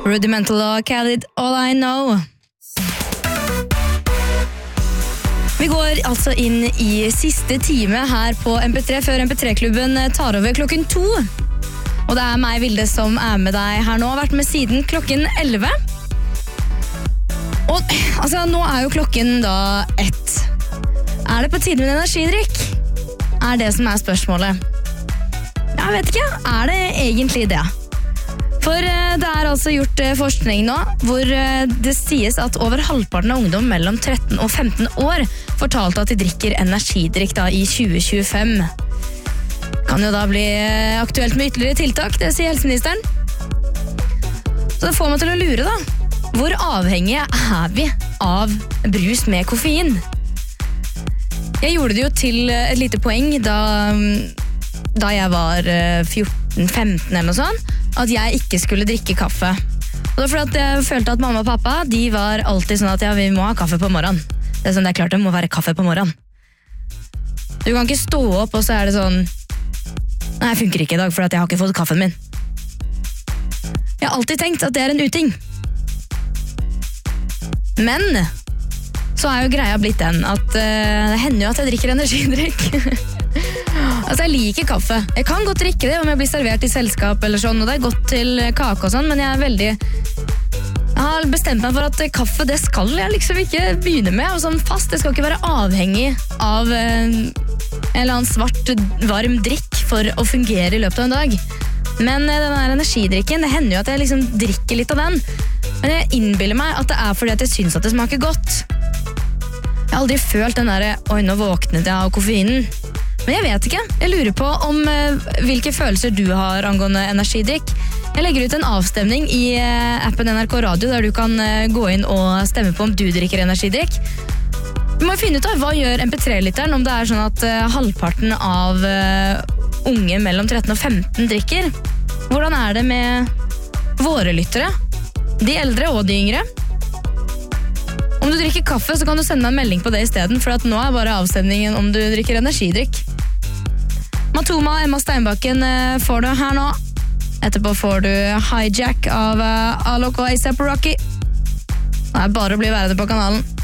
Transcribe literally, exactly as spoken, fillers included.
Rudimental og Khalid, All I Know. Vi går altså inn i siste time her på M P tre, før M P tre-klubben tar over klokken to. Og det er meg, Vilde, som er med deg her nå, har vært med siden klokken elleve. Og altså, nå er jo klokken da ett. Er det på tide med en energidrikk? Er det som er spørsmålet? Jeg vet ikke, er det egentlig det? For det er altså gjort forskning nå, hvor det sies at over halvparten av ungdom mellom tretten og femten år fortalte at de drikker energidrikk da i tjue tjuefem. Kan jo da bli aktuelt med ytterligere tiltak, det sier helseministeren. Så det får meg til å lure da. Hvor avhengige er vi av brus med koffein? Jeg gjorde det jo til et lite poeng da, da jeg var fjorten femten eller noe sånt, at jeg ikke skulle drikke kaffe. Og det var fordi at jeg følte at mamma og pappa, de var alltid sånn at ja, vi må ha kaffe på morgenen. Det er sånn, det er klart det må være kaffe på morgenen. Du kan ikke stå opp og så er det sånn, nei, jeg funker ikke i dag fordi at jeg har ikke fått kaffen min. Jeg har alltid tenkt at det er en uting. Men så er jo greia blitt den at uh, det hender jo at jeg drikker energidrikk. Altså, jeg liker kaffe. Jeg kan godt drikke det om jeg blir servert i selskap eller sånn, og det er godt til kake og sånn, men jeg er veldig... Jeg har bestemt meg for at kaffe, det skal jeg liksom ikke begynne med, og sånn fast. Det skal ikke være avhengig av en eller annen svart, varm drikk for å fungere i løpet av en dag. Men den her energidrikken, det hender jo at jeg liksom drikker litt av den, men jeg innbiller meg at det er fordi at jeg synes at det smaker godt. Jeg har aldri følt den der, oi, nå våknet jeg av koffeinen. Men jeg vet ikke. Jeg lurer på om uh, hvilke følelser du har angående energidrikk. Jeg legger ut en avstemning i uh, appen N R K Radio, der du kan uh, gå inn og stemme på om du drikker energidrikk. Vi må finne ut av hva gjør M P tre-lytteren, om det er sånn at uh, halvparten av uh, unge mellom tretten og femten drikker. Hvordan er det med våre lyttere? De eldre og de yngre? Om du drikker kaffe, så kan du sende meg en melding på det i stedet, for at nå er bare avstemningen om du drikker energidrikk. Matoma og Emma Steinbakken får du her nå. Etterpå får du Hijack av Alok og A$AP Rocky. Det er bare å bli værende på kanalen.